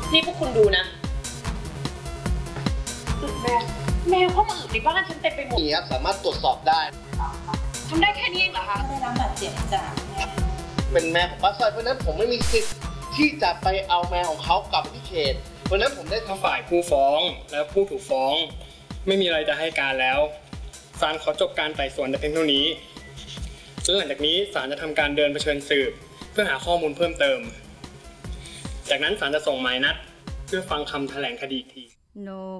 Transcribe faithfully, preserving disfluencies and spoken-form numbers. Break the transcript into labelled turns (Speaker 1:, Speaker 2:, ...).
Speaker 1: นี่พวกคุณดูนะอึแมวแมวเข้ามาอึในบ้านฉันเต็มไปหมด
Speaker 2: นี่ครับสามารถตรวจสอบได้
Speaker 1: ทำได้แค่นี้เองเหรอคะ
Speaker 3: ได้รับบาดเจ็บจากแมว
Speaker 2: เป็นแมวของป้าสร้อยเพราะนั้นผมไม่มีสิทธิ์ที่จะไปเอาแมวของเขากลับไปที่เขตเพราะนั้นผมได้
Speaker 4: ถ้าฝ่ายผู้ฟ้องและผู้ถูกฟ้องไม่มีอะไรจะให้การแล้วศาลขอจบการไต่สวนแต่เพียงเท่านี้และหลังจากนี้ศาลจะทำการเดินเผชิญสืบเพื่อหาข้อมูลเพิ่มเติมจากนั้นศาลจะส่งหมายนัดเพื่อฟังคำแถลงคดีอีกที
Speaker 5: นก